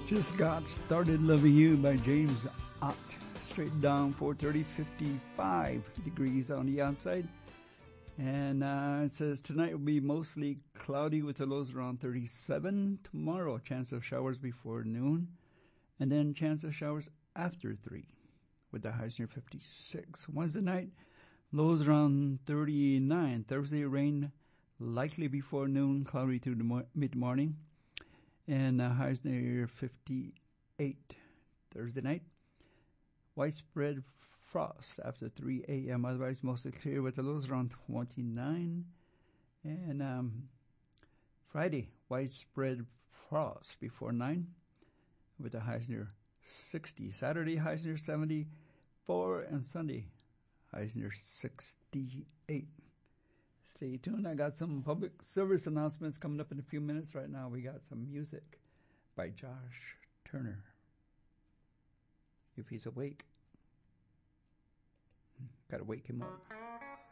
Just got started loving you by James Ott. Straight down 4:30, 55 degrees on the outside. And it says tonight will be mostly cloudy with the lows around 37. Tomorrow, chance of showers before noon. And then chance of showers after 3 with the highs near 56. Wednesday night, lows around 39. Thursday, rain likely before noon, cloudy through the mid-morning. And highs near 58. Thursday night, widespread frost after 3 a.m. Otherwise, mostly clear with the lows around 29. And Friday, widespread frost before 9 with the highs near 60. Saturday, highs near 74. And Sunday, highs near 68. Stay tuned. I got some public service announcements coming up in a few minutes. Right now, we got some music by Josh Turner. If he's awake, gotta wake him up.